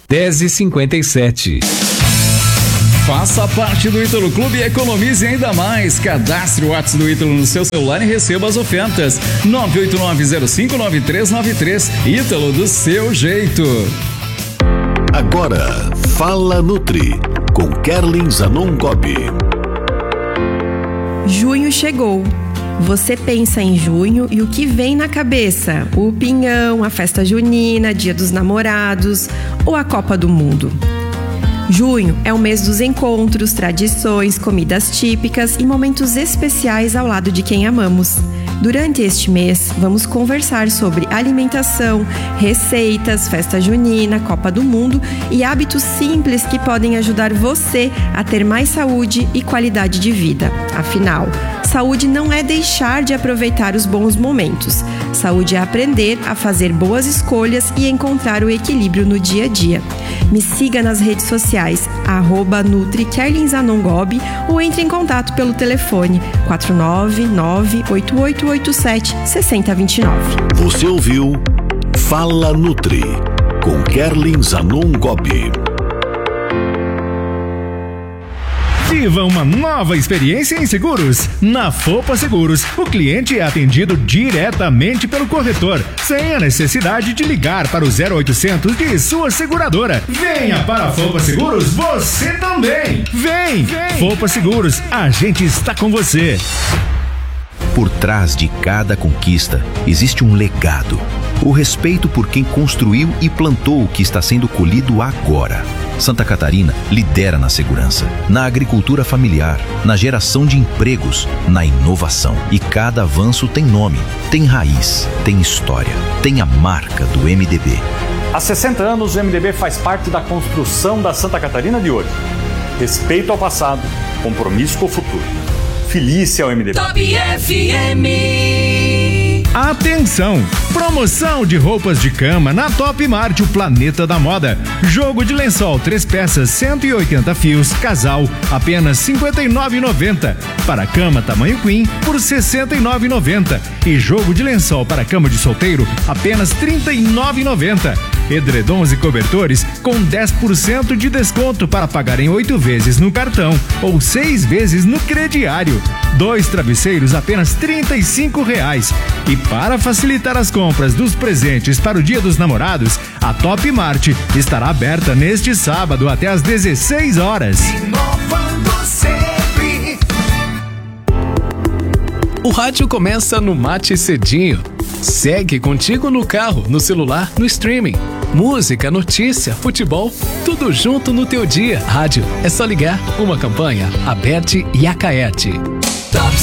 10h57. Faça parte do Ítalo Clube e economize ainda mais. Cadastre o WhatsApp do Ítalo no seu celular e receba as ofertas. 989059393. Ítalo, do seu jeito. Agora, Fala Nutri, com Kerlin Zanon Gobi. Junho chegou. Você pensa em junho e o que vem na cabeça? O pinhão, a festa junina, Dia dos Namorados ou a Copa do Mundo? Junho é o mês dos encontros, tradições, comidas típicas e momentos especiais ao lado de quem amamos. Durante este mês, vamos conversar sobre alimentação, receitas, festa junina, Copa do Mundo e hábitos simples que podem ajudar você a ter mais saúde e qualidade de vida. Afinal, saúde não é deixar de aproveitar os bons momentos. Saúde é aprender a fazer boas escolhas e encontrar o equilíbrio no dia a dia. Me siga nas redes sociais, @NutriKerlinZanonGobi, ou entre em contato pelo telefone 499-8887-6029. Você ouviu Fala Nutri, com Kerlin Zanon Gobi. Viva uma nova experiência em seguros. Na Fopa Seguros, o cliente é atendido diretamente pelo corretor, sem a necessidade de ligar para o 0800 de sua seguradora. Venha para a Fopa Seguros, você também. Vem! Fopa Seguros, a gente está com você. Por trás de cada conquista existe um legado. O respeito por quem construiu e plantou o que está sendo colhido agora. Santa Catarina lidera na segurança, na agricultura familiar, na geração de empregos, na inovação. E cada avanço tem nome, tem raiz, tem história, tem a marca do MDB. Há 60 anos, o MDB faz parte da construção da Santa Catarina de hoje. Respeito ao passado, compromisso com o futuro. Feliz ao MDB. Top FM. Atenção! Promoção de roupas de cama na Top Mart, o planeta da moda. Jogo de lençol 3 peças, 180 fios, casal, apenas R$ 59,90. Para cama tamanho queen, por R$ 69,90. E jogo de lençol para cama de solteiro, apenas R$ 39,90. Edredons e cobertores com 10% de desconto para pagar em 8 vezes no cartão ou 6 vezes no crediário. 2 travesseiros apenas R$ 35,00. E para facilitar as compras dos presentes para o Dia dos Namorados, a Top Mart estará aberta neste sábado até às 16 horas. Inovando sempre. O rádio começa no Mate Cedinho. Segue contigo no carro, no celular, no streaming. Música, notícia, futebol, tudo junto no teu dia. Rádio, é só ligar. Uma campanha, Aberte e Acaete. Top